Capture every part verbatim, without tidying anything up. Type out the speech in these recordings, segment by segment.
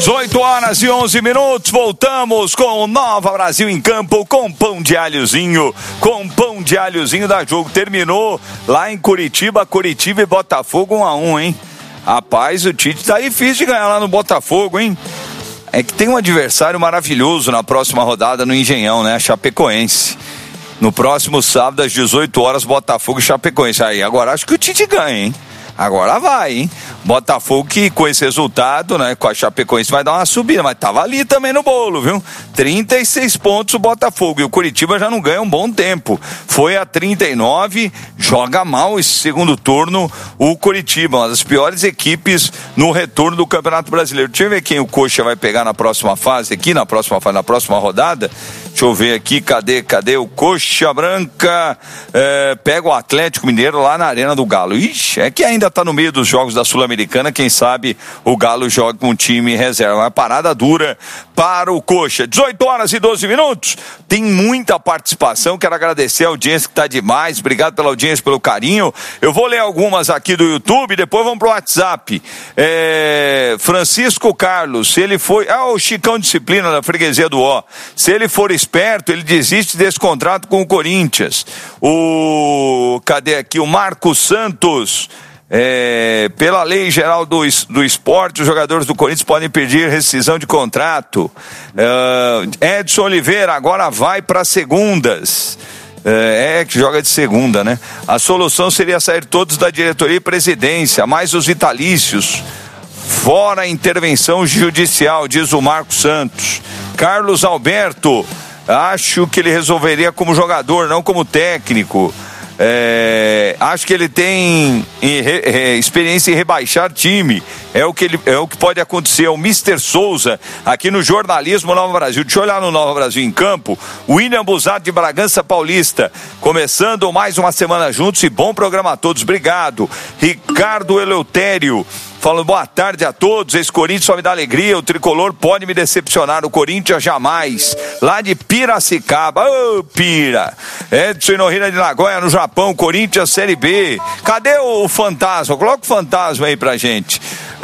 dezoito horas e onze minutos, voltamos com o Nova Brasil em campo, com pão de alhozinho, com pão de alhozinho da jogo. Terminou lá em Curitiba, Curitiba e Botafogo um a um, hein? Rapaz, o Tite tá difícil de ganhar lá no Botafogo, hein? É que tem um adversário maravilhoso na próxima rodada no Engenhão, né? A Chapecoense. No próximo sábado, às dezoito horas, Botafogo e Chapecoense. Aí, agora acho que o Tite ganha, hein? Agora vai, hein? Botafogo que com esse resultado, né, com a Chapecoense vai dar uma subida, mas tava ali também no bolo, viu? trinta e seis pontos o Botafogo, e o Curitiba já não ganha um bom tempo. Foi a trinta e nove, joga mal esse segundo turno o Curitiba, uma das piores equipes no retorno do Campeonato Brasileiro. Deixa eu ver quem o Coxa vai pegar na próxima fase aqui, na próxima fase, na próxima rodada. Deixa eu ver aqui, cadê, cadê o Coxa Branca? É, pega o Atlético Mineiro lá na Arena do Galo. Ixi, é que ainda tá no meio dos jogos da Sul-Americana, quem sabe o Galo joga com um time reserva. Uma parada dura para o Coxa. dezoito horas e doze minutos, tem muita participação, quero agradecer a audiência que tá demais, obrigado pela audiência, pelo carinho. Eu vou ler algumas aqui do YouTube, depois vamos pro WhatsApp. É, Francisco Carlos, se ele foi, ah, o Chicão Disciplina da Freguesia do Ó, se ele for esperto, ele desiste desse contrato com o Corinthians. O, cadê aqui, o Marcos Santos, é, pela lei geral do, do esporte, os jogadores do Corinthians podem pedir rescisão de contrato. É, Edson Oliveira, agora vai para segundas. É, é que joga de segunda, né? A solução seria sair todos da diretoria e presidência, mais os vitalícios, fora a intervenção judicial, diz o Marcos Santos. Carlos Alberto, acho que ele resolveria como jogador, não como técnico. É, acho que ele tem em, é, experiência em rebaixar time. É o, que ele, é o que pode acontecer. O mister Souza, aqui no Jornalismo Nova Brasil. Deixa eu olhar no Nova Brasil em campo. William Busato de Bragança Paulista. Começando mais uma semana juntos e bom programa a todos. Obrigado. Ricardo Eleutério, falando boa tarde a todos. Esse Corinthians só me dá alegria. O tricolor pode me decepcionar. O Corinthians jamais. Lá de Piracicaba. Ô, oh, Pira. Edson Inorrina de Nagoya, no Japão. Corinthians Série B. Cadê o fantasma? Coloca o fantasma aí pra gente.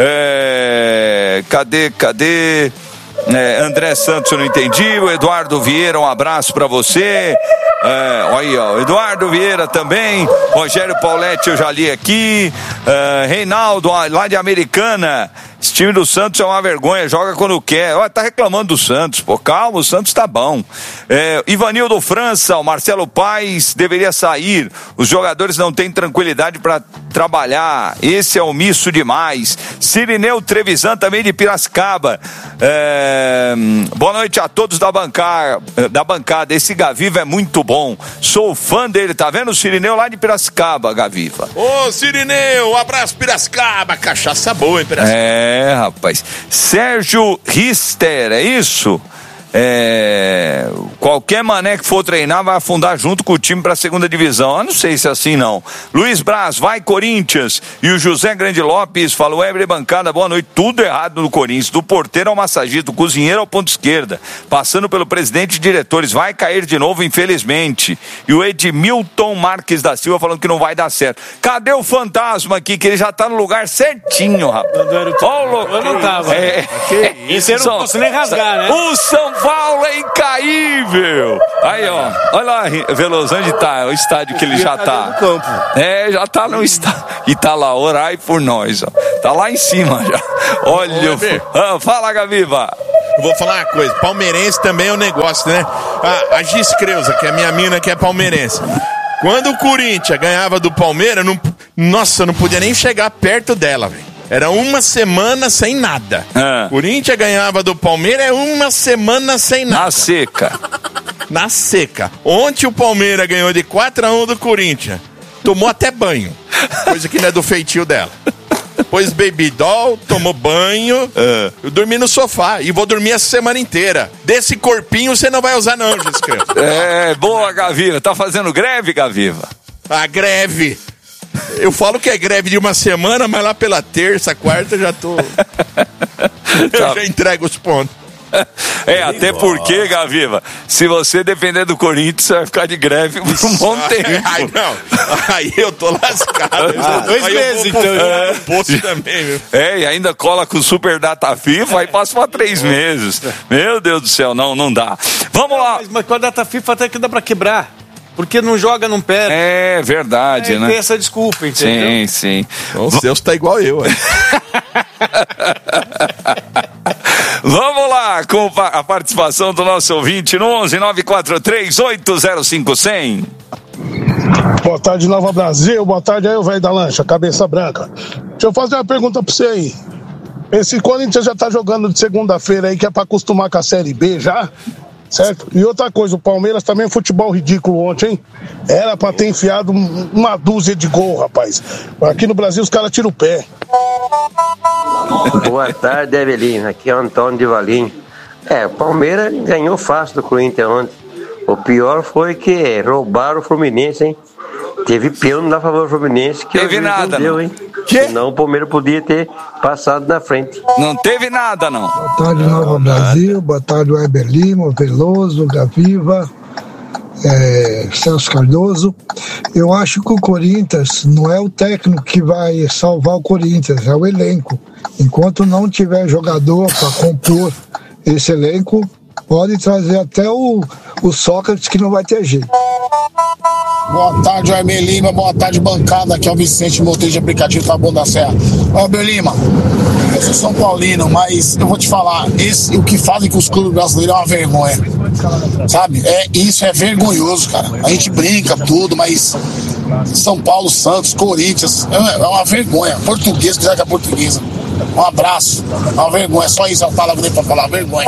É... Cadê, cadê? É, André Santos, eu não entendi. O Eduardo Vieira, um abraço pra você. É, olha aí, ó, Eduardo Vieira também. Rogério Pauletti, eu já li aqui. É, Reinaldo, lá de Americana. Esse time do Santos é uma vergonha, joga quando quer. Olha, tá reclamando do Santos, pô, calma, o Santos tá bom. É, Ivanildo França, o Marcelo Paes deveria sair. Os jogadores não têm tranquilidade para trabalhar. Esse é omisso demais. Cirineu Trevisan, também de Piracicaba. É, boa noite a todos da bancada, da bancada. Esse Gaviva é muito bom. Sou fã dele, tá vendo? O Cirineu lá de Piracicaba, Gaviva. Ô, Cirineu, um abraço, Piracicaba. Cachaça boa, hein, Piracicaba? É. É, rapaz. Sérgio Rister, é isso? É, qualquer mané que for treinar vai afundar junto com o time para a segunda divisão. Eu não sei se é assim não. Luiz Braz, vai Corinthians. E o José Grande Lopes falou: Weber bancada, boa noite. Tudo errado no Corinthians, do porteiro ao massagista, do cozinheiro ao ponto esquerda, passando pelo presidente e diretores, vai cair de novo, infelizmente. E o Edmilton Marques da Silva falando que não vai dar certo. Cadê o fantasma aqui, que ele já tá no lugar certinho, rapaz? Oh, eu não tava. É, isso eu não São, posso nem rasgar, né? O São Paulo é incaível. Aí, ó, olha lá, Veloso, onde tá o estádio que ele já tá? É, já tá no estádio. E tá lá, orai por nós, ó. Tá lá em cima já. Olha, ah, fala, Gaviva. Eu vou falar uma coisa, palmeirense também é um negócio, né? A, a Gis Creuza, que é minha mina, que é palmeirense. Quando o Corinthians ganhava do Palmeiras, não, nossa, não podia nem chegar perto dela, velho. Era uma semana sem nada. Ah. Corinthians ganhava do Palmeiras, é uma semana sem nada. Na seca. Na seca. Ontem o Palmeiras ganhou de quatro a um do Corinthians. Tomou até banho. Coisa que não é do feitio dela. Pôs baby doll, tomou banho. Ah. Eu dormi no sofá e vou dormir essa semana inteira. Desse corpinho você não vai usar não, Giscreu. É, boa, Gaviva. Tá fazendo greve, Gaviva? A greve. Eu falo que é greve de uma semana, mas lá pela terça, quarta, eu já tô... eu tá. já entrego os pontos. É, até porque, Gaviva, se você depender do Corinthians, você vai ficar de greve por um bom tempo. Ai, não. Aí eu tô lascado. Ah, dois aí meses, eu vou então. é, posto também, viu? É, e ainda cola com o Super Data FIFA, aí passa pra três meses. Meu Deus do céu, não, não dá. Vamos lá. Mas, mas com a data FIFA até que dá pra quebrar. Porque não joga, não perde. É verdade, é, né? Tem essa desculpa, entendeu? Sim, sim. O Celso tá igual eu, aí. Vamos lá com a participação do nosso ouvinte no onze nove quatro três oito zero cinco zero zero. Boa tarde, Nova Brasil. Boa tarde aí, o velho da lancha, cabeça branca. Deixa eu fazer uma pergunta pra você aí. Esse Corinthians já tá jogando de segunda-feira aí, que é pra acostumar com a Série B já, certo? E outra coisa, o Palmeiras também é futebol ridículo ontem, hein? Era pra ter enfiado uma dúzia de gol, rapaz. Aqui no Brasil os caras tiram o pé. Boa tarde, Evelina. Aqui é o Antônio de Valim. É, o Palmeiras ganhou fácil do Corinthians ontem. O pior foi que roubaram o Fluminense, hein? Teve pênalti a favor do Fluminense que teve nada, não deu, não. hein? Que? Senão o Palmeiras podia ter passado na frente. Não teve nada, não. Boa tarde, Nova Brasil. Boa tarde, Weber Lima, Veloso, Gaviva, é, Celso Cardoso. Eu acho que o Corinthians não é o técnico que vai salvar o Corinthians, é o elenco. Enquanto não tiver jogador para compor esse elenco, pode trazer até o, o Sócrates, que não vai ter jeito. Boa tarde, Weber Lima. Boa tarde, bancada. Aqui é o Vicente, motorista de aplicativo Taboão da Serra. Weber Lima, eu sou São Paulino, mas eu vou te falar, esse, o que fazem com os clubes brasileiros é uma vergonha. Sabe? É, isso é vergonhoso, cara. A gente brinca tudo, mas São Paulo, Santos, Corinthians, é, é uma vergonha. Português, quiser que é portuguesa. Um abraço. É uma vergonha. Só isso eu falo pra falar, vergonha.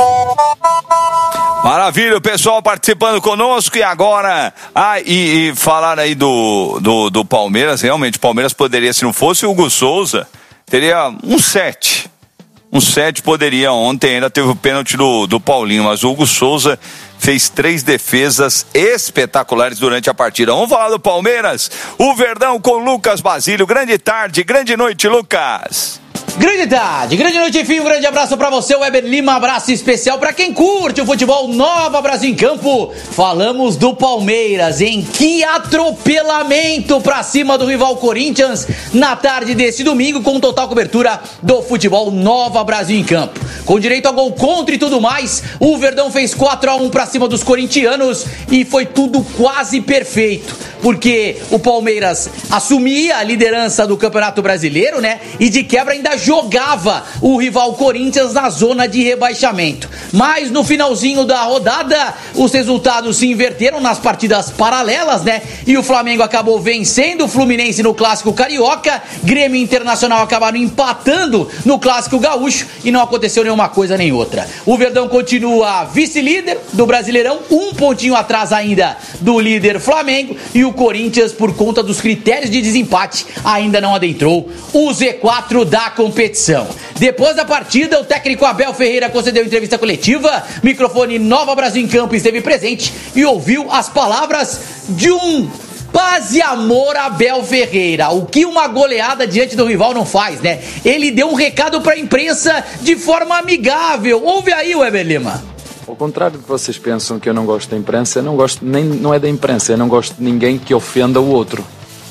Maravilha, o pessoal participando conosco. E agora, ah, e, e falar aí do, do, do Palmeiras, realmente, o Palmeiras poderia, se não fosse o Hugo Souza, teria um sete. Um sete poderia ontem, ainda teve o pênalti do, do Paulinho, mas o Hugo Souza fez três defesas espetaculares durante a partida. Vamos falar do Palmeiras, o Verdão com Lucas Basílio. Grande tarde, grande noite, Lucas. Grande tarde, grande noite, enfim, um grande abraço pra você, Weber Lima, abraço especial pra quem curte o futebol Nova Brasil em Campo. Falamos do Palmeiras, em que atropelamento pra cima do rival Corinthians na tarde desse domingo, com total cobertura do futebol Nova Brasil em Campo. Com direito a gol contra e tudo mais, o Verdão fez quatro a um pra cima dos corintianos e foi tudo quase perfeito, porque o Palmeiras assumia a liderança do Campeonato Brasileiro, né, e de quebra ainda jogava o rival Corinthians na zona de rebaixamento. Mas no finalzinho da rodada, os resultados se inverteram nas partidas paralelas, né? E o Flamengo acabou vencendo o Fluminense no Clássico Carioca, Grêmio e Internacional acabaram empatando no Clássico Gaúcho e não aconteceu nenhuma coisa nem outra. O Verdão continua vice-líder do Brasileirão, um pontinho atrás ainda do líder Flamengo, e o Corinthians, por conta dos critérios de desempate, ainda não adentrou o Z quatro da competição. competição. Depois da partida, o técnico Abel Ferreira concedeu entrevista coletiva, microfone Nova Brasil em Campo esteve presente e ouviu as palavras de um paz e amor Abel Ferreira, o que uma goleada diante do rival não faz, né? Ele deu um recado para a imprensa de forma amigável. Ouve aí, Weber Lima. Ao contrário do que vocês pensam que eu não gosto da imprensa, eu não gosto, nem, não é da imprensa, eu não gosto de ninguém que ofenda o outro.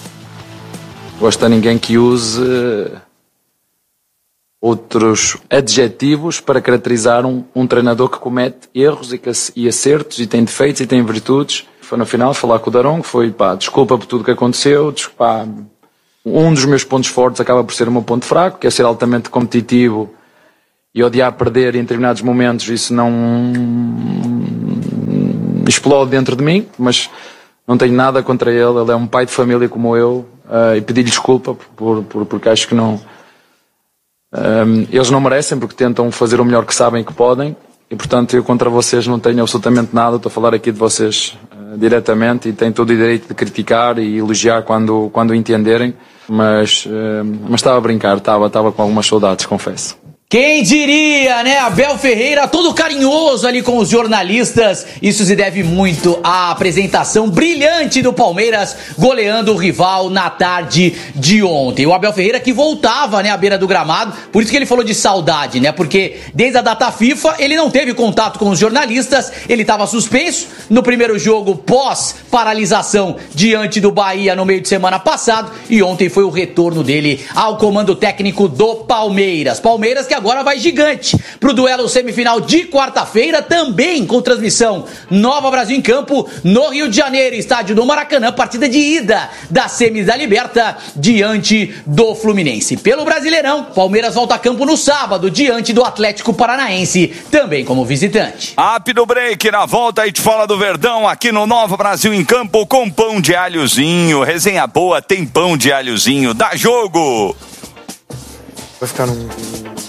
Gosto de ninguém que use outros adjetivos para caracterizar um, um treinador que comete erros e, que, e acertos e tem defeitos e tem virtudes. Foi no final falar com o Darão, que foi, pá, desculpa por tudo que aconteceu, desculpa, um dos meus pontos fortes acaba por ser o meu ponto fraco, que é ser altamente competitivo e odiar perder em determinados momentos. Isso não explode dentro de mim, mas não tenho nada contra ele, ele é um pai de família como eu, uh, e pedi-lhe desculpa por, por, porque acho que não... Um, eles não merecem, porque tentam fazer o melhor que sabem que podem, e portanto eu contra vocês não tenho absolutamente nada. Estou a falar aqui de vocês uh, diretamente, e tenho todo o direito de criticar e elogiar quando, quando entenderem, mas, uh, mas estava a brincar, estava, estava com algumas saudades, confesso. Quem diria, né? Abel Ferreira todo carinhoso ali com os jornalistas. Isso se deve muito à apresentação brilhante do Palmeiras, goleando o rival na tarde de ontem. O Abel Ferreira que voltava, né, à beira do gramado, por isso que ele falou de saudade, né? Porque desde a data FIFA ele não teve contato com os jornalistas, ele estava suspenso no primeiro jogo pós-paralisação diante do Bahia no meio de semana passado, e ontem foi o retorno dele ao comando técnico do Palmeiras. Palmeiras que agora vai gigante pro duelo semifinal de quarta-feira, também com transmissão Nova Brasil em Campo, no Rio de Janeiro, estádio do Maracanã, partida de ida da semis da Liberta diante do Fluminense. Pelo Brasileirão, Palmeiras volta a campo no sábado diante do Atlético Paranaense, também como visitante. Rápido break, na volta a gente fala do Verdão aqui no Nova Brasil em Campo com pão de alhozinho. Resenha boa, tem pão de alhozinho. Dá jogo! Vai ficar num